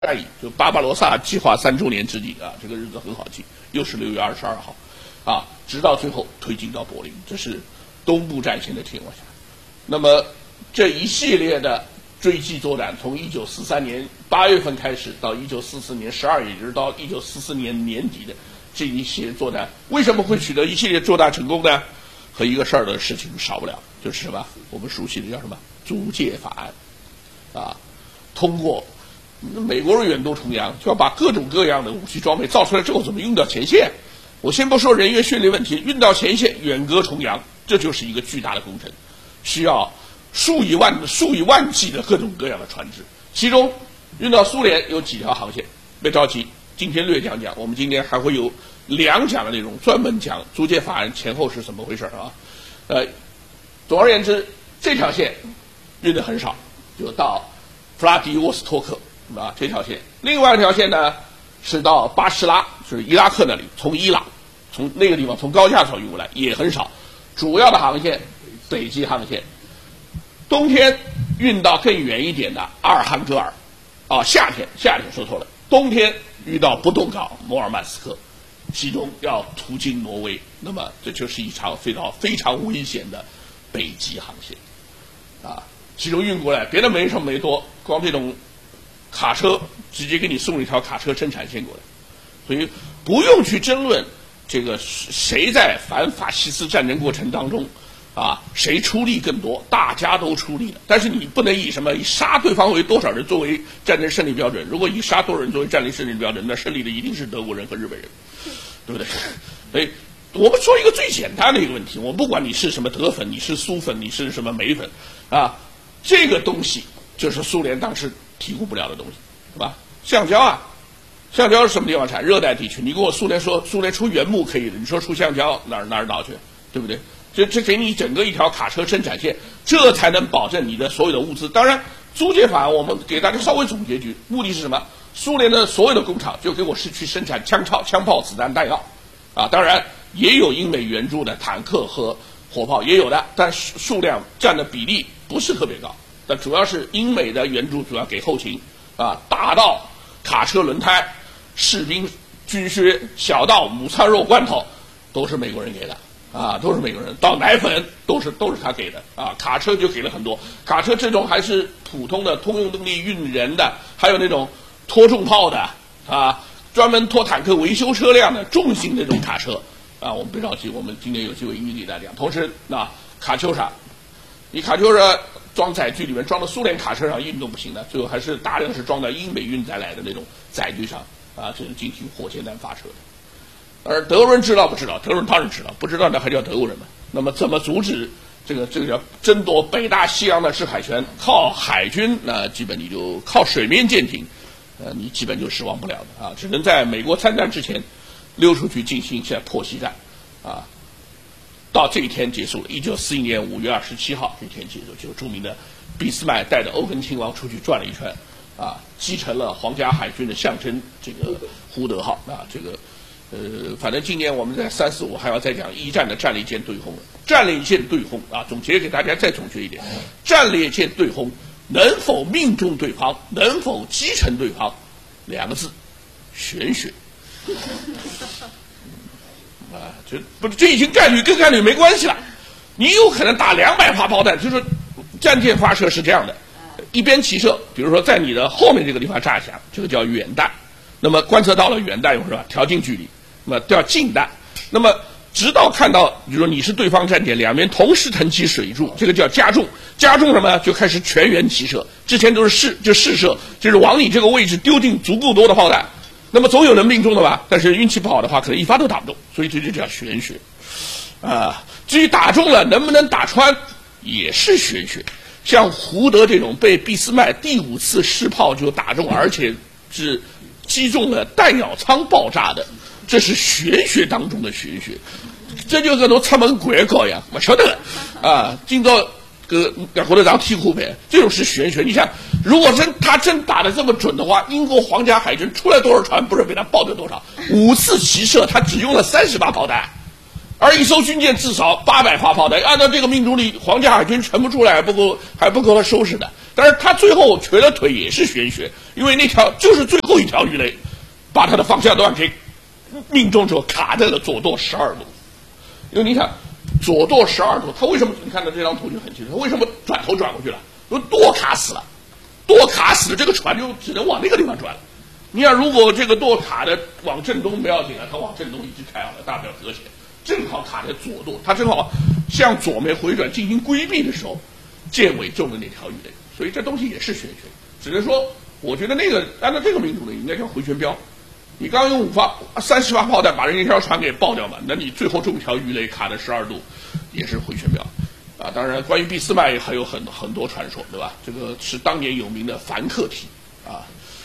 战役，就巴巴罗萨计划3周年之际啊，这个日子很好记，又是6月22号，啊，直到最后推进到柏林，这是东部战线的天往下。那么这一系列的追击作战，从1943年8月份开始，到1944年12月，一直到1944年年底的这一系列作战，为什么会取得一系列作战成功呢？和一个事儿的事情少不了，就是什么？我们熟悉的叫什么？租界法案，啊，通过美国人远渡重洋，就要把各种各样的武器装备造出来之后，怎么运到前线？我先不说人员训练问题，运到前线远隔重洋，这就是一个巨大的工程，需要数以万计的各种各样的船只。其中运到苏联有几条航线，别着急，今天略讲讲。我们今天还会有2讲的内容，专门讲租界法案前后是怎么回事啊。总而言之，这条线运的很少，就到弗拉迪沃斯托克啊这条线。另外一条线呢是到巴士拉，就是伊拉克那里，从伊朗从那个地方从高加索运过来也很少。主要的航线北极航线，冬天运到更远一点的阿尔汉格尔，啊夏天说错了，冬天运到不动港摩尔曼斯克，其中要途经挪威。那么这就是一场非常危险的北极航线啊，其中运过来别的没什么没多，光这种卡车直接给你送一条卡车生产线过来，所以不用去争论这个谁在反法西斯战争过程当中啊谁出力更多，大家都出力了，但是你不能以杀对方为多少人作为战争胜利标准，如果以杀多少人作为战争胜利标准，那胜利的一定是德国人和日本人，对不对？所以我们说一个最简单的一个问题，我不管你是什么德粉，你是苏粉，你是什么美粉啊，这个东西就是苏联当时提供不了的东西，是吧？橡胶啊，橡胶是什么地方产？热带地区。你跟我苏联说苏联出原木可以的，你说出橡胶哪儿倒去，对不对？这给你整个一条卡车生产线，这才能保证你的所有的物资。当然，租界法案我们给大家稍微总结句，目的是什么？苏联的所有的工厂就给我是去生产枪炮、子弹、弹药，啊，当然也有英美援助的坦克和火炮也有的，但数量占的比例不是特别高。但主要是英美的援助主要给后勤，啊，大到卡车轮胎、士兵军靴，小到午餐肉罐头，都是美国人给的，啊，都是美国人。到奶粉都是他给的，啊，卡车就给了很多。卡车这种还是普通的通用动力运人的，还有那种拖重炮的，啊，专门拖坦克维修车辆的重型这种卡车，啊，我们别着急，我们今天有机会一一给大家讲。同时，卡秋莎，你卡秋莎装载具里面装到苏联卡车上运动不行的，最后还是大量是装到英美运载来的那种载具上，啊，这是进行火箭弹发射的。而德国人知道不知道？德国人当然知道，不知道那还叫德国人吗？那么怎么阻止这个叫争夺北大西洋的制海权？靠海军，那基本你就靠水面舰艇，你基本就失望不了的啊，只能在美国参战之前溜出去进行一下破袭战，啊。到这一天结束了，1941年5月27号这一天结束，就著名的俾斯麦带着欧根亲王出去转了一圈，啊，击沉了皇家海军的象征这个胡德号啊，这个反正今年我们在3、4、5还要再讲一战的战列舰对轰了。战列舰对轰啊，总结给大家再总结一点，战列舰对轰能否命中对方，能否击沉对方，2个字，玄学。啊，这已经概率跟概率没关系了。你有可能打200发炮弹，就是战舰发射是这样的，一边齐射，比如说在你的后面这个地方炸一下，这个叫远弹。那么观测到了远弹，是吧？调近距离，那么叫近弹。那么直到看到，比如说你是对方战舰，两边同时腾起水柱，这个叫加重。加重什么？就开始全员齐射。之前都是试射，就是往你这个位置丢进足够多的炮弹。那么总有能命中的吧，但是运气不好的话，可能一发都打不中，所以这就叫玄学，啊。至于打中了能不能打穿，也是玄学。像胡德这种被俾斯麦第5次试炮就打中，而且是击中了弹药舱爆炸的，这是玄学当中的玄学。这就跟侬出门拐高一样，不晓得啊。今朝胡德长踢库呗，这种是玄学。你想，如果他真打得这么准的话，英国皇家海军出来多少船，不是被他爆掉多少？5次齐射，他只用了30发炮弹，而一艘军舰至少800发炮弹。按照这个命中率，皇家海军沉不出来，还不够他收拾的。 但是他最后瘸了腿也是玄学，因为那条就是最后一条鱼雷，把他的方向段给命中之后卡在了左舵12度。因为你想左舵12度，他为什么你看到这张图就很清楚，他为什么转头转过去了？因为舵卡死了，舵卡死了，这个船就只能往那个地方转了。你想，如果这个舵卡的往正东不要紧了，它往正东一直开好了，大不了搁浅，正好卡在左舵，它正好向左面回转进行规避的时候，箭尾中的那条鱼雷，所以这东西也是玄学。只能说，我觉得那个按照这个民族的应该叫回旋镖。你刚用30发炮弹把人家一条船给爆掉嘛，那你最后中一条鱼雷卡在12度，也是回旋镖。啊，当然，关于俾斯麦还有很多传说，对吧？这个是当年有名的凡客体啊，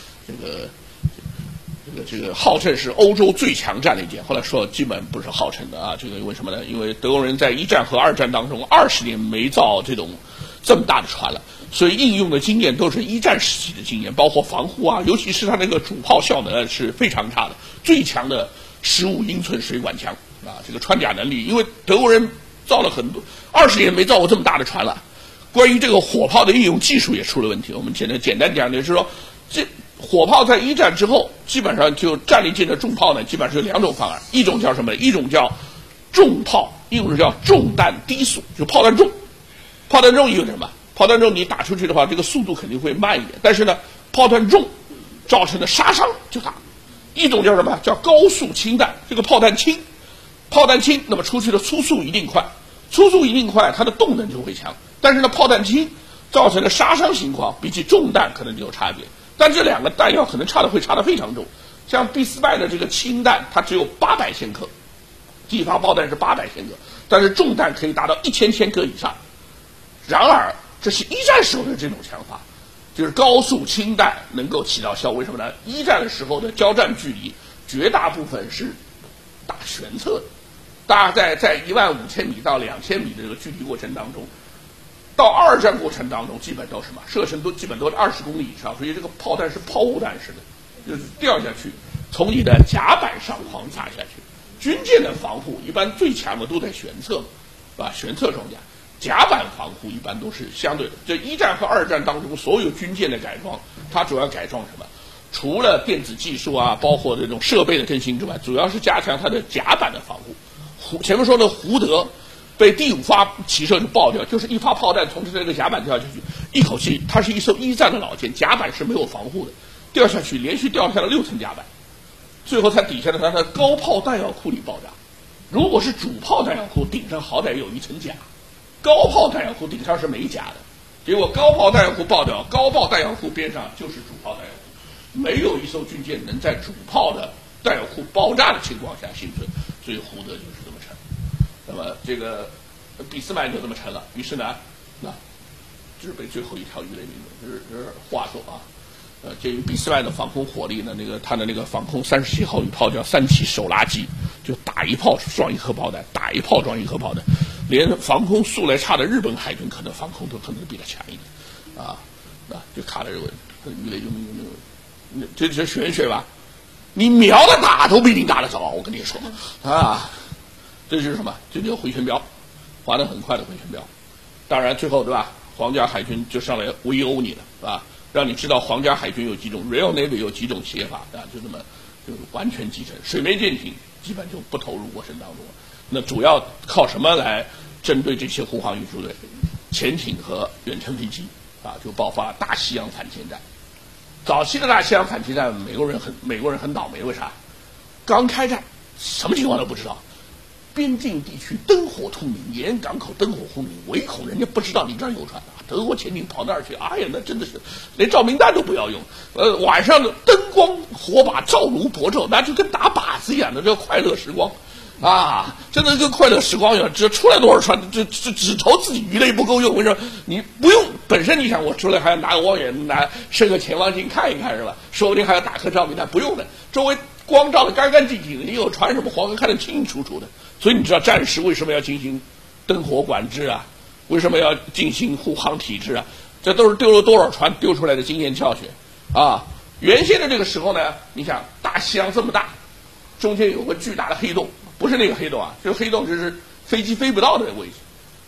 这个号称是欧洲最强战列舰，后来说基本不是号称的啊。这个为什么呢？因为德国人在1战和2战当中20年没造这么大的船了，所以应用的经验都是1战时期的经验，包括防护啊，尤其是它那个主炮效能是非常差的，最强的15英寸水管枪啊，这个穿甲能力，因为德国人造了很多20年没造过这么大的船了。关于这个火炮的应用技术也出了问题，我们简单讲就是说，这火炮在1战之后，基本上就战列舰的重炮呢，基本上是2种方案，一种叫什么？一种叫重炮，一种叫重弹低速，就炮弹重。炮弹重意味着什么？炮弹重你打出去的话，这个速度肯定会慢一点，但是呢，炮弹重造成的杀伤就大。一种叫什么？叫高速氢弹，这个炮弹轻，那么出去的初速一定快，它的动能就会强。但是呢，炮弹轻造成的杀伤情况比起重弹可能就有差别，但这两个弹药可能会差得非常重。像俾斯麦的这个氢弹，它只有800千克，第一发炮弹是800千克，但是重弹可以达到1000千克以上。然而，这是1战时候的这种枪法，就是高速氢弹能够起到效果。为什么呢？1战的时候的交战距离绝大部分是打悬测的，大概在15000米到2000米的这个距离过程当中，到2战过程当中基本都是什么射程基本都是20公里以上，所以这个炮弹是抛物弹式的，就是掉下去，从你的甲板上狂砸下去。军舰的防护一般最强的都在舷侧，舷侧装甲。甲板防护一般都是相对的。这1战和2战当中，所有军舰的改装，它主要改装什么？除了电子技术啊，包括这种设备的更新之外，主要是加强它的甲板的防护。前面说的胡德被第5发起射就爆掉，就是一发炮弹从这个甲板掉下去，一口气，它是一艘1战的老舰，甲板是没有防护的，掉下去连续掉下了6层甲板，最后才底下的它的高炮弹药库里爆炸。如果是主炮弹药库，顶上好歹有一层甲。高炮弹药库顶上是没甲的，结果高炮弹药库爆掉，高炮弹药库边上就是主炮弹药库，没有一艘军舰能在主炮的弹药库爆炸的情况下幸存，所以胡德就是这么沉。那么这个俾斯麦就这么沉了，于是呢，那就是被最后一条鱼雷命中。就是话说啊，鉴于俾斯麦的防空火力呢，他的那个防空37号羽炮叫3七手拉机，就打一炮装一颗炮弹，打一炮装一颗炮弹。连防空素来差的日本海军可能防空都可能比他强一点，啊，就卡在这个鱼雷就命中，这是玄学吧？你瞄着打都不一定打得着，我跟你说啊，这就是什么？这叫回旋镖，滑得很快的回旋镖。当然最后对吧？皇家海军就上来围殴你了，是吧？让你知道皇家海军有几种 ，Royal Navy 有几种写法啊，就这么就完全继承。水面舰艇基本就不投入过程当中。那主要靠什么来针对这些护航运输队？潜艇和远程飞机啊，就爆发大西洋反潜战。早期的大西洋反潜战，美国人很倒霉，为啥？刚开战，什么情况都不知道，边境地区灯火通明，沿岸港口灯火通明，唯恐人家不知道你这儿有船啊。德国潜艇跑那儿去，哎呀，那真的是连照明弹都不要用。晚上的灯光火把照如薄昼，那就跟打靶子一样的，这快乐时光。啊，真的跟快乐时光一样，只出来多少船，只愁自己鱼雷不够用。为什么？你不用，本身你想我出来还要拿个望远伸个潜望镜看一看是吧？说不定还要打颗照明弹，不用的，周围光照得干干净净的，你有船什么黄河看得清清楚楚的。所以你知道战时为什么要进行灯火管制啊？为什么要进行护航体制啊？这都是丢了多少船丢出来的经验教训啊！原先的这个时候呢，你想大西洋这么大，中间有个巨大的黑洞。不是那个黑洞啊，这个黑洞就是飞机飞不到的位置。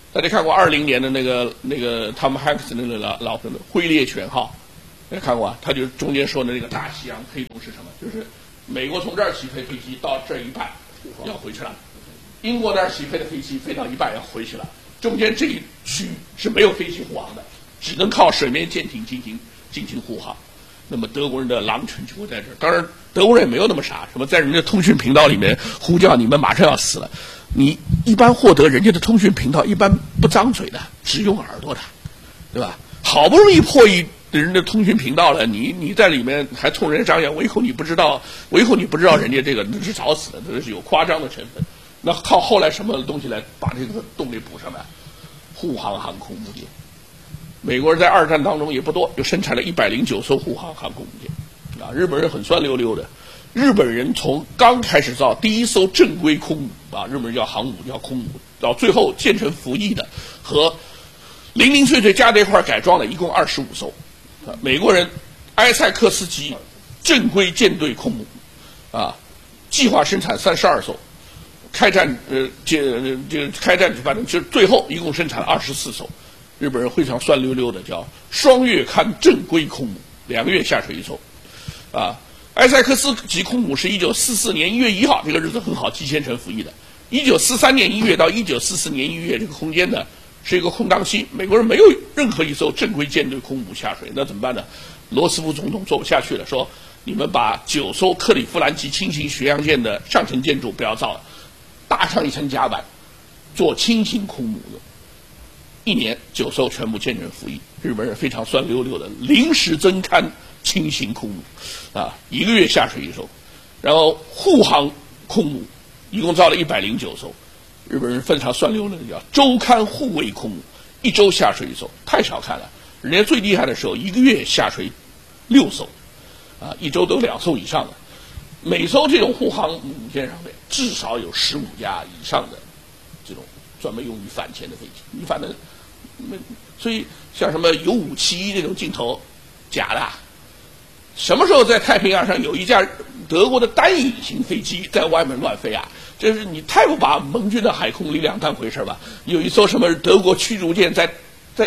大家看过20年的那个 Tom Hanks 那个老的辉烈犬号，大家看过啊？他就中间说的那个大西洋黑洞是什么？就是美国从这儿起飞飞机到这一半要回去了，英国那儿起飞的飞机飞到一半要回去了，中间这一区是没有飞机护航的，只能靠水面舰艇进行护航。那么德国人的狼群就会在这儿，当然德国人也没有那么傻，什么在人家通讯频道里面呼叫你们马上要死了。你一般获得人家的通讯频道，一般不张嘴的，只用耳朵的，对吧？好不容易破译人的通讯频道了，你在里面还冲人家张扬，唯恐你不知道人家这个是找死的，这是有夸张的成分。那靠后来什么东西来把这个洞给补上来？护航航空母舰。美国人在二战当中也不多，就生产了109艘护航航空母舰，啊，日本人很酸溜溜的。日本人从刚开始造第一艘正规空母啊，日本人叫航母叫空母，到最后建成服役的和零零碎碎加在一块改装的，一共25艘。啊，美国人埃塞克斯级正规舰队空母，啊，计划生产32艘。开战开战反正就最后一共生产了24艘。日本人非常酸溜溜的叫双月刊正规空母，2个月下水一艘，啊，埃塞克斯级空母是1944年1月1号，这个日子很好，季先成服役的。1943年1月到1944年1月这个空间呢是一个空档期，美国人没有任何一艘正规舰队空母下水，那怎么办呢？罗斯福总统做不下去了，说你们把9艘克利夫兰级轻型巡洋舰的上层建筑不要造了，搭上一层甲板，做轻型空母用。1年9艘全部建成服役，日本人非常酸溜溜的临时增刊轻型空母，啊，1个月下水一艘，然后护航空母一共造了109艘，日本人非常酸溜溜的叫周刊护卫空母，1周下水一艘，太小看了，人家最厉害的时候1个月下水6艘，啊，1周都2艘以上的，每艘这种护航母舰上面至少有15架以上的这种专门用于反潜的飞机，你反正。所以像什么有571这种镜头，假的。什么时候在太平洋上有一架德国的单引型飞机在外面乱飞啊？这是你太不把盟军的海空力量当回事吧？有一艘什么德国驱逐舰在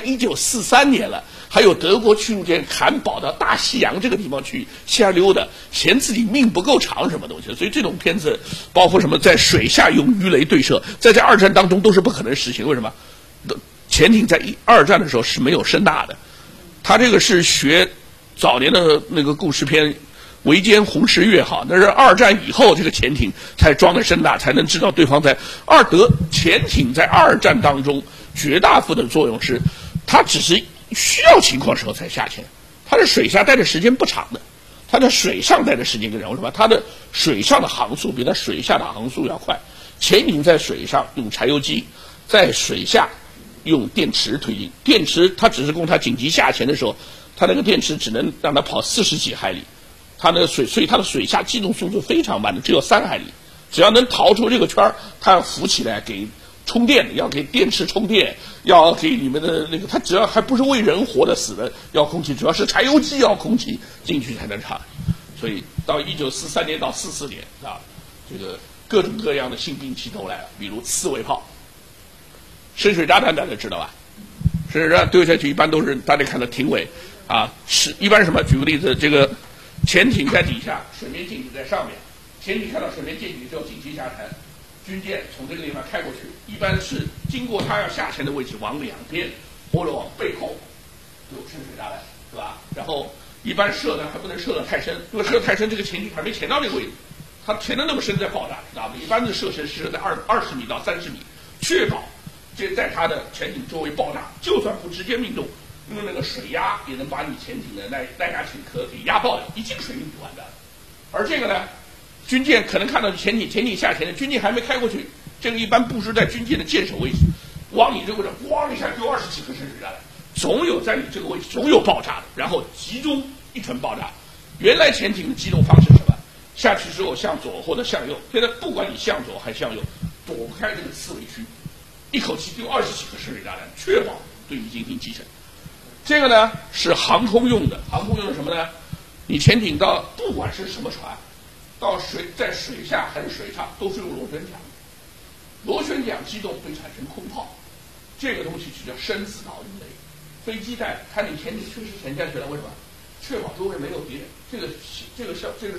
1943年了，还有德国驱逐舰坎堡到大西洋这个地方去瞎溜达，嫌自己命不够长什么东西。所以这种片子，包括什么在水下用鱼雷对射，在二战当中都是不可能实行。为什么？潜艇在二战的时候是没有声呐的，他这个是学早年的那个故事片《围歼红十月号》，那是二战以后这个潜艇才装的声呐，才能知道对方在潜艇在二战当中绝大部分的作用是，它只是需要情况时候才下潜，它在水下待的时间不长的，它在水上待的时间更长。为什么？它的水上的航速比它水下的航速要快。潜艇在水上用柴油机，在水下用电池推进，电池它只是供它紧急下潜的时候，它那个电池只能让它跑40几海里，它那个所以它的水下机动速度非常慢的，只有3海里。只要能逃出这个圈，它要浮起来给充电，要给电池充电，要给你们的那个，它只要还不是为人活的死的要空气，主要是柴油机要空气进去才能长。所以到1943年到44年啊，这个各种各样的新兵器都来了，比如刺猬炮。深水炸弹大家知道吧？深水炸弹丢下去一般都是大家看到艇尾啊，是一般是什么？举个例子，这个潜艇在底下，水面舰艇在上面，潜艇看到水面舰艇之后紧急下沉，军舰从这个地方开过去，一般是经过它要下潜的位置，往两边或者往背后有深水炸弹，是吧？然后一般射呢还不能射得太深，如果射得太深，这个潜艇还没潜到这个位置，它潜得那么深再爆炸，知道吗？一般的射程是在20米到30米，确保这在它的潜艇周围爆炸，就算不直接命中，用那个水压也能把你潜艇的耐压艇壳给压爆掉，一进水里就完蛋了。而这个呢，军舰可能看到潜艇下潜的，军舰还没开过去，这个一般布置在军舰的舰首位置，往你这个位置咣一下丢20几颗深水炸弹，总有在你这个位置总有爆炸的，然后集中一层爆炸。原来潜艇的机动方式是什么？下去之后向左或者向右，现在不管你向左还向右，躲不开这个刺猬区，一口气丢20几颗深水炸弹，确保对你进行击沉。这个呢是航空用的，航空用的什么呢？你潜艇到不管是什么船，到在水下还是水上，都是用螺旋桨。螺旋桨机动会产生空炮， 这个东西就叫生死岛应雷。飞机在看你潜艇确实潜下去了，为什么？确保周围没有敌人。这个